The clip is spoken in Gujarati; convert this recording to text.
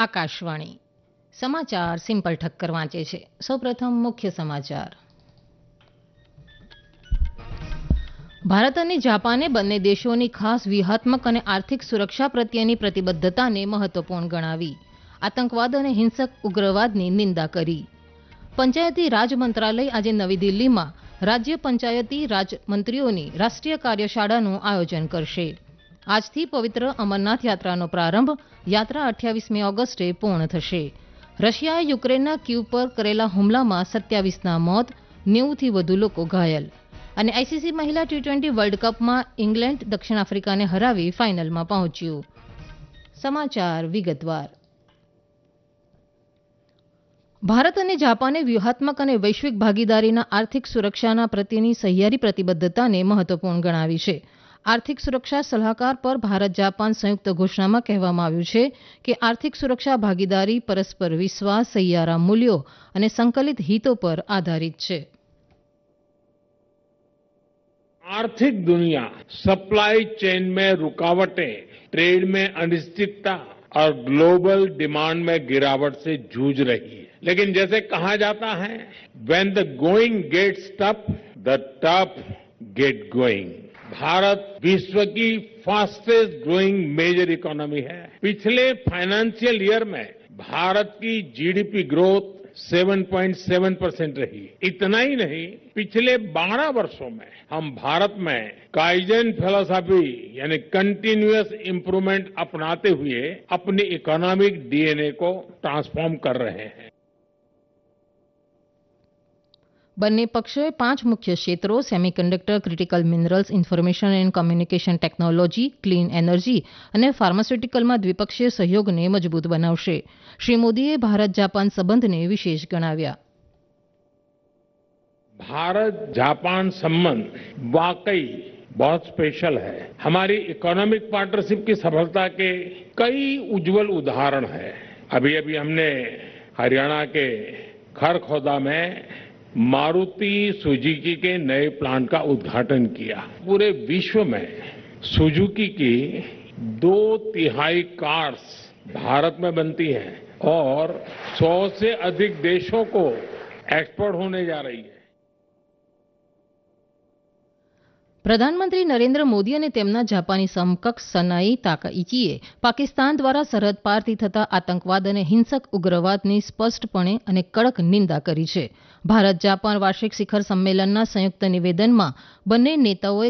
આકાશવાણી સમાચાર સિમ્પલ ઠક્કર વાંચે છે. સૌપ્રથમ મુખ્ય સમાચાર. ભારત અને જાપાને બંને દેશોની ખાસ વ્યૂહાત્મક અને આર્થિક સુરક્ષા પ્રત્યેની પ્રતિબદ્ધતાને મહત્વપૂર્ણ ગણાવી. આતંકવાદ અને હિંસક ઉગ્રવાદની નિંદા કરી. પંચાયતી રાજ મંત્રાલય આજે નવી દિલ્હીમાં રાજ્ય પંચાયતી રાજ મંત્રીઓની રાષ્ટ્રીય કાર્યશાળાનું આયોજન કરશે. આજથી પવિત્ર અમરનાથ યાત્રાનો પ્રારંભ. યાત્રા 28મી ઓગસ્ટે પૂર્ણ થશે. રશિયાએ યુક્રેનના કીવ પર કરેલા હુમલામાં 27ના મોત, 90થી વધુ લોકો ઘાયલ. અને આઈસીસી મહિલા ટી20 વર્લ્ડ કપમાં ઇંગ્લેન્ડ દક્ષિણ આફ્રિકાને હરાવી ફાઇનલમાં પહોંચ્યું. સમાચાર વિગતવાર. ભારત અને જાપાને વ્યૂહાત્મક અને વૈશ્વિક ભાગીદારીના આર્થિક સુરક્ષા પ્રત્યેની સહિયારી પ્રતિબદ્ધતાને મહત્વપૂર્ણ ગણાવી છે. આર્થિક સુરક્ષા સલાહકાર પર ભારત જાપાન સંયુક્ત ઘોષણામાં કહેવામાં આવ્યું છે કે આર્થિક સુરક્ષા ભાગીદારી પરસ્પર વિશ્વાસ, સહિયારા મૂલ્યો અને સંકલિત હિતો પર આધારિત છે. आर्थिक दुनिया सप्लाई चेन में रुकावटें, ट्रेड में अनिश्चितता और ग्लोबल डिमांड में गिरावट से जूझ रही है. लेकिन जैसे कहा जाता है, when the going gets tough, the tough get going. Bharat विश्व की फास्टेस्ट ग्रोइंग मेजर इकोनॉमी है. पिछले फाइनेंशियल ईयर में भारत की जीडीपी ग्रोथ 7.7% रही. इतना ही नहीं, पिछले 12 वर्षों में हम भारत में काइजन फिलॉसफी यानी कंटिन्यूअस इंप्रूवमेंट अपनाते हुए अपनी इकोनॉमिक डीएनए को ट्रांसफॉर्म कर रहे हैं. બંને પક્ષોએ 5 મુખ્ય ક્ષેત્રો semiconductor, critical minerals, information and communication technology, clean energy અને ફાર્માસ્યુટિકલમાં દ્વિપક્ષીય સહયોગને મજબૂત બનાવશે. શ્રી મોદીએ ભારત જાપાન સંબંધને વિશેષ ગણાવ્યા. भारत जापान संबंध वाकई बहुत स्पेशल है. हमारी इकोनॉमिक पार्टनरशिप की सफलता के कई उज्जवल उदाहरण हैं. अभी अभी हमने हरियाणा के खरखौदा में मारुति सुजुकी के नए प्लांट का उद्घाटन किया. पूरे विश्व में सुजुकी की 2/3 कार्स भारत में बनती हैं और 100 से अधिक देशों को एक्सपोर्ट होने जा रही है. પ્રધાનમંત્રી નરેન્દ્ર મોદી અને તેમના જાપાની સમકક્ષ સનાઈ તાકાઇચીએ પાકિસ્તાન દ્વારા સરહદ પારથી થતા આતંકવાદ અને હિંસક ઉગ્રવાદની સ્પષ્ટપણે અને કડક નિંદા કરી છે. ભારત જાપાન વાર્ષિક શિખર સંમેલનના સંયુક્ત નિવેદનમાં બંને નેતાઓએ